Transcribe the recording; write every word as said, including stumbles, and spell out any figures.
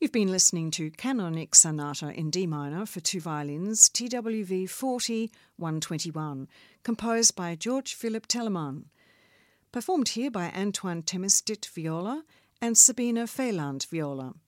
You've been listening to Canonic Sonata in D minor for two violins, T W V forty one twenty-one, composed by George Philipp Telemann. Performed here by Antoine Temestit viola and Sabine Feyland viola.